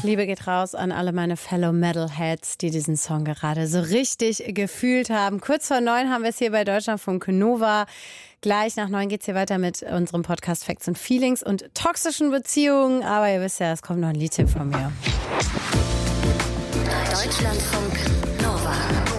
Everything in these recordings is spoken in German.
Liebe geht raus an alle meine Fellow Metalheads, die diesen Song gerade so richtig gefühlt haben. Kurz vor 9 haben wir es hier bei Deutschlandfunk Nova. Gleich nach 9 geht's hier weiter mit unserem Podcast Facts and Feelings und toxischen Beziehungen. Aber ihr wisst ja, es kommt noch ein Liedtipp von mir. Deutschlandfunk Nova.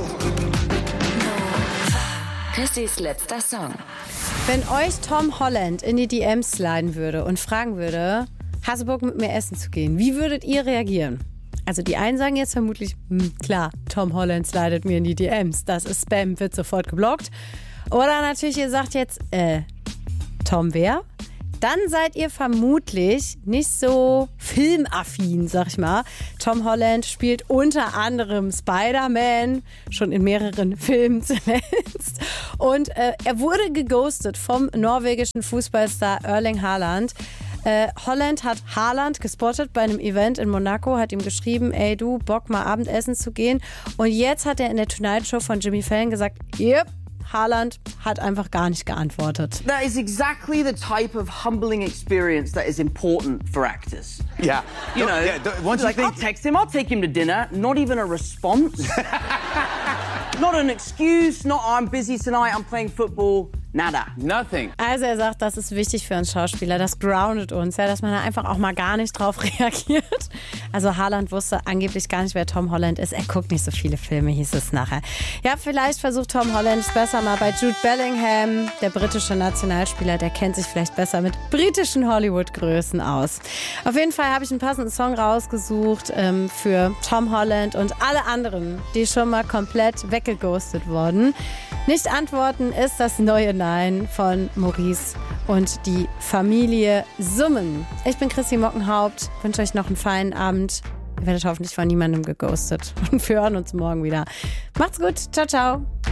Chrissys letzter Song. Wenn euch Tom Holland in die DMs sliden würde und fragen würde, hast du Bock mit mir essen zu gehen, wie würdet ihr reagieren? Also die einen sagen jetzt vermutlich, klar, Tom Holland slidet mir in die DMs, das ist Spam, wird sofort geblockt. Oder natürlich, ihr sagt jetzt, Tom wer? Dann seid ihr vermutlich nicht so filmaffin, sag ich mal. Tom Holland spielt unter anderem Spider-Man, schon in mehreren Filmen zuletzt. Und er wurde geghostet vom norwegischen Fußballstar Erling Haaland. Holland hat Haaland gespottet bei einem Event in Monaco, hat ihm geschrieben, ey du, Bock mal Abendessen zu gehen. Und jetzt hat er in der Tonight Show von Jimmy Fallon gesagt, yep, Haaland hat einfach gar nicht geantwortet. That is exactly the type of humbling experience that is important for actors. Yeah. You know, once like, you think... I'll text him, I'll take him to dinner, not even a response. Not an excuse, not I'm busy tonight, I'm playing football. Nada. Nothing. Also er sagt, das ist wichtig für uns Schauspieler, das groundet uns, ja, dass man da einfach auch mal gar nicht drauf reagiert. Also Haaland wusste angeblich gar nicht, wer Tom Holland ist. Er guckt nicht so viele Filme, hieß es nachher. Ja, vielleicht versucht Tom Holland es besser mal bei Jude Bellingham, der britische Nationalspieler, der kennt sich vielleicht besser mit britischen Hollywood-Größen aus. Auf jeden Fall habe ich einen passenden Song rausgesucht für Tom Holland und alle anderen, die schon mal komplett weggeghostet wurden. Nicht antworten ist das neue Nein von Maurice und die Familie Summen. Ich bin Chrissy Mockenhaupt, wünsche euch noch einen feinen Abend. Ihr werdet hoffentlich von niemandem geghostet und wir hören uns morgen wieder. Macht's gut, ciao, ciao.